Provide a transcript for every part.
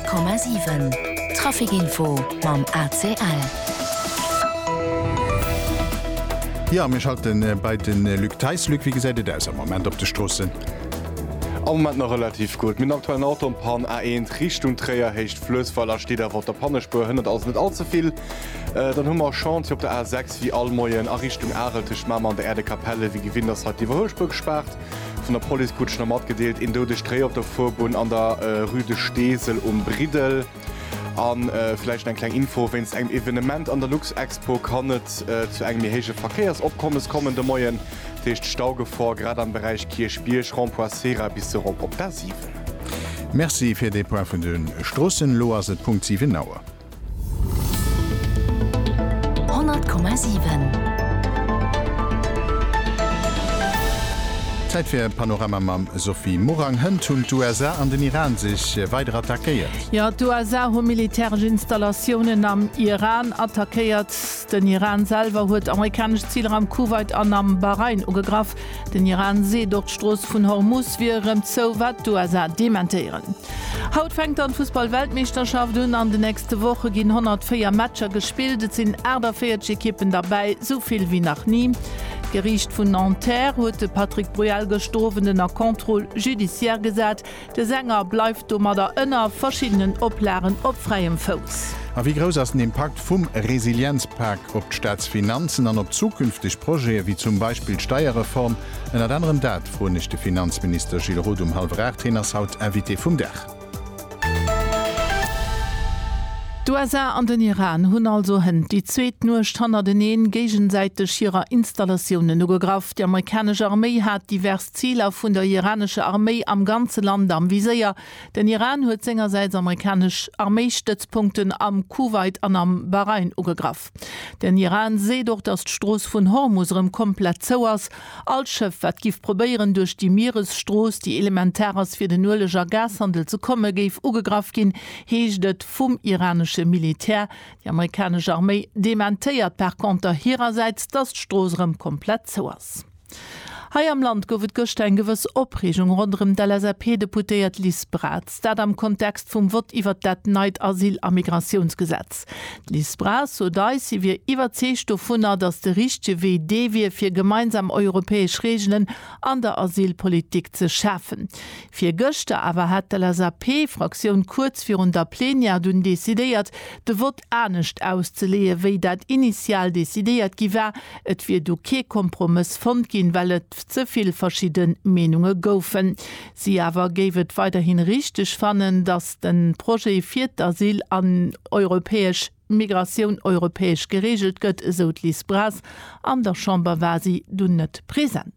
100,7 Trafikinfo mam ACL. Ja, wir schalten bei den Lückteislück, wie gesagt, der ist am Moment auf der Straße. Am Moment noch relativ gut. Mit aktuellen Auto und Pan A1 Richtung Träger hecht Flößfaller steht auf der Pannespur hin, also nicht allzu viel. Dann haben wir Chance auf der A6 wie Allmoyen in Richtung Areltisch, Mama an der Erdekapelle, wie gewinnt das hat die Hochspur gesperrt. Von der Polizeikutsch noch gedeelt, in der Strecke auf der Vorbund an der Rüde Stesel und Bridel. An vielleicht ein kleines Info, wenn es ein Evenement an der Lux Expo kann zu einem hege Verkehrsabkommen kommen der Moyen, der ist Staugefahr gerade am Bereich Kirchbiersch, Rampoissera bis zur Ramp der 7. Merci für den Point von den Straßen, Loaset.7 Nauer. 100,7 Zeit für Panorama mam Sophie Morang Hënd und USA an den Iran sich weiter attackiert. Ja, USA haben militärische Installationen am Iran attackiert. Den Iran selber hat amerikanische Ziele am Kuwait an am Bahrain angegraffen. Den Iran sieht dort Stroß von Hormuz während so wat USA dementieren. Haut fängt an Fußball-Weltmeisterschaft an die nächste Woche gehen 104 Matcher gespielt. Es sind 40 Equipen dabei, so viel wie noch nie. Gericht von Nanterre hat Patrick Bruel gestorvenen a Kontroll judiciaire gesagt, der Sänger bleibt um der ënner verschiedenen Oplaren op freiem Fuß. A wie groß ist der Impact vom Resilienzpakt op Staatsfinanzen an op zukünftig Projekte wie zum Beispiel Steuerreform en at anderen Dat fronechte Finanzminister Gilles Roth halbrechttrainers haut invité vum Dach. USA an den Iran hunn also hin die zweet nur Standardeen gegenseitig ihrer Installationen ugegraf. Die amerikanische Armee hat divers Ziele vun der iranische Armee am ganze Land am Visier. Den Iran huet seinerseits amerikasch Armeestützpunkten am Kuwait an am Bahrain ugegraf. Den Iran se doch das Stroß vun Hormuzrem komplett zoers. Als Chef wat gif probieren durch die Meeresstroß die elementares fir den nuleger Gashandel zu komme geif ugegraf gin heeschtet vum iranischen Militär. Die amerikanische Armee dementiert per Konter ihrerseits das Stroßrem komplett so aus. Hei am Land gowet gocht en gewëss Opregung rondem der LSAP deputéiert Liz Bratz, dat am Kontext vum Wort iwwer dat Neid Asyl a Migrationsgesetz. Liz Bratz so dais si wie iwwer Zeestoff vunner, dats de richchte WD wie fir gemeinsam europäesch Regeln an der Asylpolitik ze schaffen. Fir Göchte awer hat der LSAP-Fraktion kurz vir der Plenjahr dun desideiert, de Wort anecht auszulehe, wéi dat initial desideiert giwer, et wie du Kompromiss fond gin, weil et zuviel verschieden Menungen goufen. Sie aber gewet weiterhin richtig fannen, dass den Projekt Viert Asyl an europäisch Migration europäisch geregelt gött, so Liz Bratz. An der Chambre war sie du net präsent.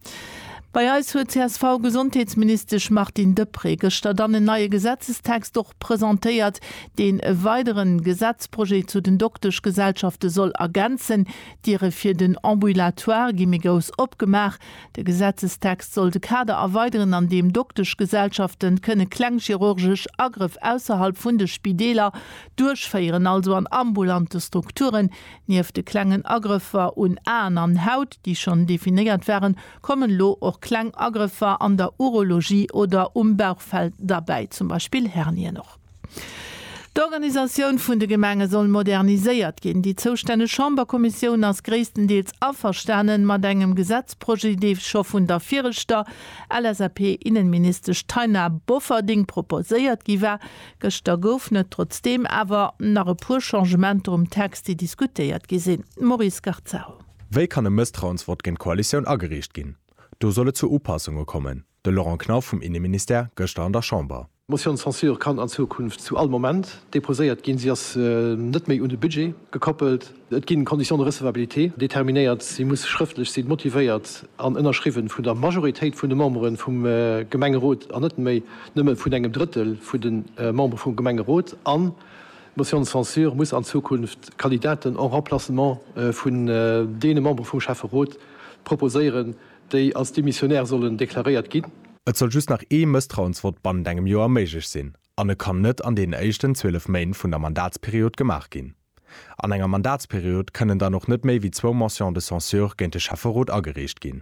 Bei uns hat CSV Gesundheitsminister Martin Depré gestern einen neuen Gesetzestext doch präsentiert, den weiteren Gesetzprojekt zu den Doktorgesellschaften soll ergänzen, die für den Ambulatoire Gimigos abgemacht. Der Gesetzestext sollte Kader erweitern, an dem Doktorgesellschaften können klangchirurgisch Angriff außerhalb von der Spitäler durchführen, also an ambulante Strukturen. Neben den Klängen Angriffe und an Haut, die schon definiert werden, kommen lo auch Klangangriffe an der Urologie oder Umbauchfeld dabei, zum Beispiel Hernie noch. Die Organisation vun de Gemenge soll modernisiert gehen. Die zuständige Chamberkommission als größtenteils auferstanden mat engem Gesetzprojekt schon vun der Vierter LSAP-Innenminister Steiner Bofferding proposiert giwer, gestern gouf net trotzdem aber nach e pur Changement um Texte diskutiert gesinn. Maurice Garzau. Wéi kann e Misstrauenswort gen Koalition agericht gin? Du solle zu Upassungen kommen. De Laurent Knauf vom Innenminister gestern an der Chamber. Motion Censur kann an Zukunft zu allem Moment deposiert, gehen sie als net méi unter Budget gekoppelt. Et gin Kondition de Reservabilité determiniert, sie muss schriftlich sie motiviert an ënnerschriven vun der Majoritéit vun de Memberen vum Gemengerot an net méi nëmme vun engem Drittel vu den Member vum Gemengerot an. Motion Censur muss an Zukunft Kandidaten en Remplacement vun dee Member vum Schafferrot proposieren, déi als Demissionär sollen deklariert gin. Et soll just nach Misstrauenswort ban engem Joer méigich sinn. Anne kann net an den echten 12 Main vun der Mandatsperiod gemacht gin. An enger Mandatsperiod können da noch net méi wie 2 Motion de Censur géint de Schafferrot agerecht gin.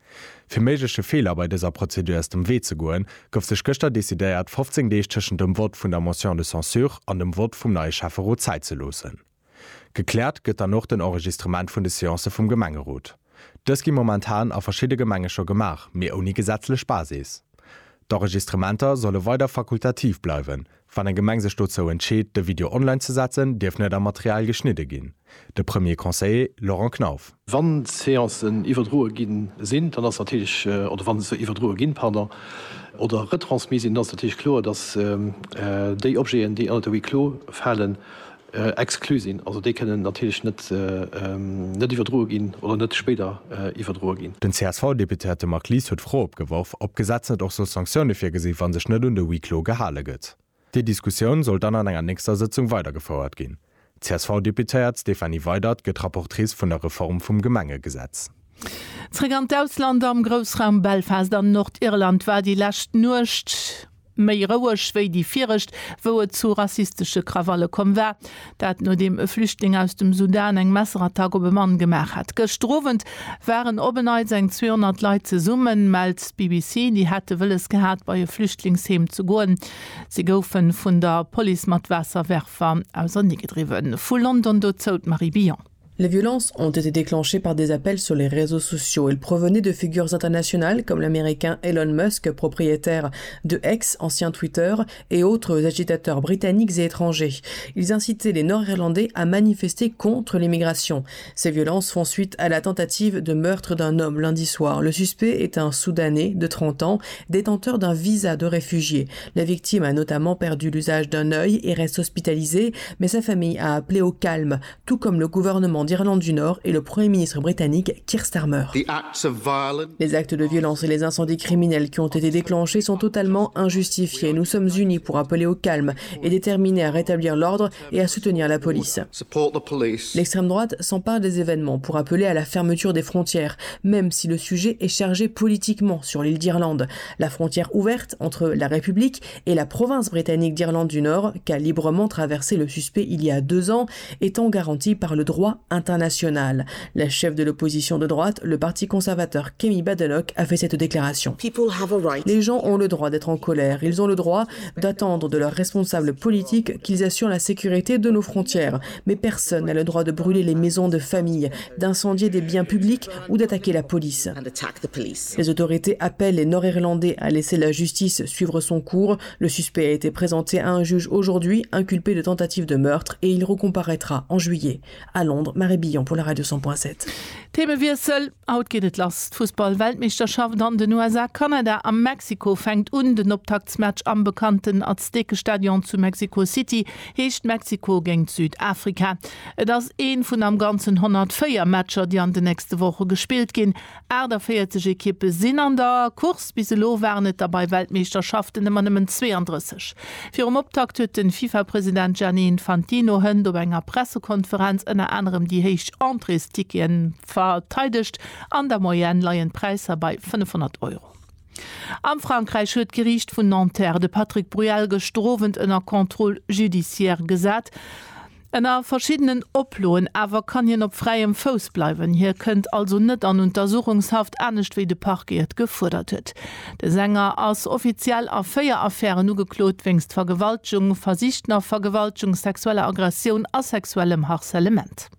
Für méigsche Fehler bei dieser Prozedur aus dem Weh zu goen, gouf sech Göster desideiert 15 Deeg tschen dem Wort vun der Motion de Censure an dem Wort vum neue Schafferro Zeit zu losen. Geklärt gëtt noch den Enregistrement vun de Seance vum Gemengerot. Das gi momentan a verschiedene Gemenge schon gemach, mir uni gesetzlech Basis. D'Enregistrementer solle weiter fakultativ bleiwen. Van en Gemengsesto zo entscheet, de Video online zu setzen, dirf net der Material geschnitte gin. De Premier Conseiller Laurent Knauf. Wann Seancen iwwerdroe ginn sinn, dann ass natürlich oder wann se iwwerdroe ginn Partner oder retransmissinn ass natürlich klar, dass déi Objekte, die an wie klo fallen, exklusinn, also die können natürlich net iwwerdroe gin oder net später iwwerdroe gin. Den CSV-Deputierte Mark Lies huet froh opgeworf, ob Gesetz net auch so Sanktionune fir gesi wann sech net de Wiklo gehale gëtt. Die Diskussion soll dann an enger nächster Sitzung weitergefordert gin. CSV-Deputiert Stefanie Weidert gëtt Rapportrice vun der Reform vum Gemengegesetz. Zregant Ausland am Großraum Belfast an Nordirland war die Lächt nucht méi rouech wéi die Virrecht, wo et zu rassistische Krawalle kom wär, dat no dem e Flüchtling aus dem Sudan eng Messerattag op Mann gemach hat. Gestrowend wären obeneit seg 200 Leiit ze summen, meldt BBC, die hätte willes gehabt bei e Flüchtlingsheem zu goen. Sie goufen vun der Poli mat Wässerwerfer aus Sonne gedriwen. Fu London do zout Marie Billon. Les violences ont été déclenchées par des appels sur les réseaux sociaux. Ils provenaient de figures internationales comme l'américain Elon Musk, propriétaire de X, ancien Twitter, et autres agitateurs britanniques et étrangers. Ils incitaient les Nord-Irlandais à manifester contre l'immigration. Ces violences font suite à la tentative de meurtre d'un homme lundi soir. Le suspect est un Soudanais de 30 ans, détenteur d'un visa de réfugié. La victime a notamment perdu l'usage d'un œil et reste hospitalisée, mais sa famille a appelé au calme, tout comme le gouvernement d'Irlande du Nord et le Premier ministre britannique Keir Starmer. Les actes de violence et les incendies criminels qui ont été déclenchés sont totalement injustifiés. Nous sommes unis pour appeler au calme et déterminés à rétablir l'ordre et à soutenir la police. L'extrême droite s'empare des événements pour appeler à la fermeture des frontières, même si le sujet est chargé politiquement sur l'île d'Irlande. La frontière ouverte entre la République et la province britannique d'Irlande du Nord, qu'a librement traversé le suspect il y a 2 ans, étant garantie par le droit international. La chef de l'opposition de droite, le parti conservateur Kemi Badenoch, a fait cette déclaration. Les gens ont le droit d'être en colère. Ils ont le droit d'attendre de leurs responsables politiques qu'ils assurent la sécurité de nos frontières. Mais personne n'a le droit de brûler les maisons de famille, d'incendier des biens publics ou d'attaquer la police. Les autorités appellent les Nord-Irlandais à laisser la justice suivre son cours. Le suspect a été présenté à un juge aujourd'hui, inculpé de tentative de meurtre, et il recomparaîtra en juillet. À Londres, Marie Billon pour la Radio 100.7. Themewirsel haut geht last Fußball-Weltmeisterschaft an den USA, Kanada am Mexiko fängt den Optaktsmatch am bekannten Azteke-Stadion zu Mexico City, hecht Mexiko gegen Südafrika. Das een vun am ganzen 104 Matcher, die an de nächste Woche gespielt gin. Der 40 Kippe sinn an der Kurs bis lo warnet dabei Weltmeisterschaften immer nimmen 32. Für Optakt huet den FIFA-Präsident Gianni Infantino hën op enger Pressekonferenz ennner anderem die heich Entreestickien verteidigt an der Moyenne leien Preiser bei 500 €. Am Frankreich huet Gericht vun Nanterre de Patrick Bruel gestrowend ënner Kontroll judiciaire gesat. Ennner verschiedenen Oploen awer kann hien op freiem Fos bleiwen. Hier kënnt also net an Untersuchungshaft anecht wie de Parkeiert gefordert huet. De Sänger ass offiziell a 4 Affären ugelot wéngst Vergewaltung, versichtner Vergewaltung, sexuelle Aggression a sexuellem Harcelement.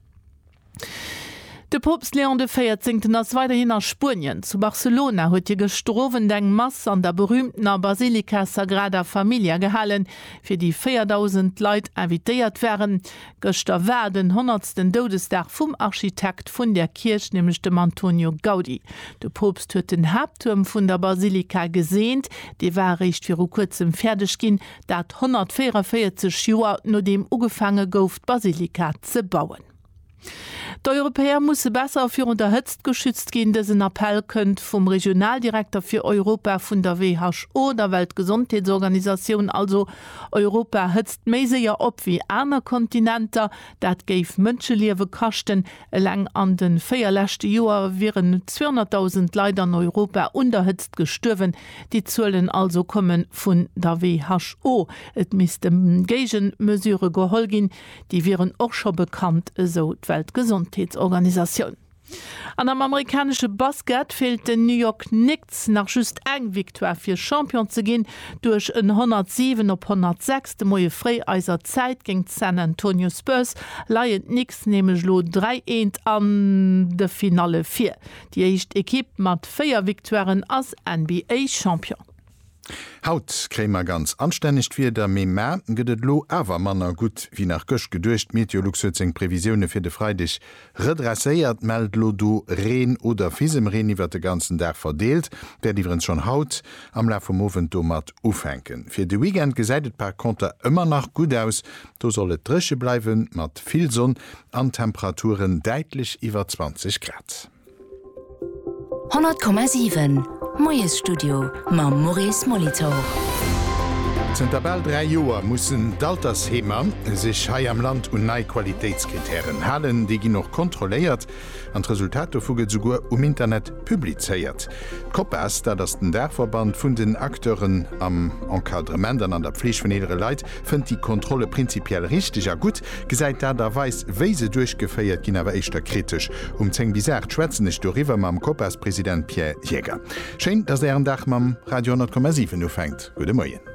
De Papst Leon XIV ass weiterhin nach Spurien. Zu Barcelona huet je gestrowen deng Mass an der berühmtener Basilika Sagrada Familia gehallen, fir die 4000 Leiit invitéiert wären. Göster werden 100. Todestag vum Architekt vun der Kirch, nämlich dem Antonio Gaudi. De Papst huet den Hauptturm vun der Basilika gesehnt, de war recht vir kurzem fertig gin, dat 144 Joer no dem ugefange gouft Basilika ze bauen. Der Europäer muss besser für unterhëtzt geschützt gehen, dessen Appell könnt vom Regionaldirektor für Europa von der WHO, der Weltgesundheitsorganisation, also Europa hëtzt meise ja op wie einer Kontinenter, dat geif Mënscheliewe kachten, lang an den 4 letzte Joer wären 200.000 Leider in Europa unterhëtzt gestürwen, die Zöllen also kommen von der WHO. Et mis dem Gegenmesure geholgin, die wären auch schon bekannt, so Weltgesundheitsorganisation. An am amerikanische Basket fehlt den New York Knicks nach just eng Viktoire fir Champion ze gin durch een 107/106 de moie Freieiser Zeit gegen San Antonio Spurs leiet Knicks nämlich lo 3-1 an de Finale 4. Die echt Ekipp mat 4 Viktoren als NBA Champion. Haut krämer ganz anständig wie der méi gëtt lo awer manner gut wie nach Gösch gedurcht Meteorologzing Prävisionune fir de Freidich redresséiert meld lo du Reen oder fiesem Reen iwwer de ganzen Dach verdeelt, der iwwen schon haut am La vom Owen do mat ufenken. Fir de Weekend gesäidet per Konter ëmmer nach gut aus, do solle dresche bleiwen mat viel Sonn an Temperaturen deitlich iwwer 20 Grad. 10,7 Moes Studio ma Maurice Molitor. Zent Tabel 3 Joer mussssen d'Altershemer sich hai am Land un nei Qualitätskriterien halen, die gin noch kontroléiert, an Resultat vuget sogur Internet publizeiert. Koppers, da das den Dachverband vun den Akteuren am Enkadrementen an der Pflicht vun edere Leiit fënnt die Kontrolle prinzipiell richtig a gut, gesäit da weis weise durchgeféiert gin awer eichter kritisch. 10 bis 8 schwätzen nicht doiwwer mam Kopperspräsident Pierre Jäger. Scheint, dass an Dach mam Radio 10,7 fängt. Gute Morgen.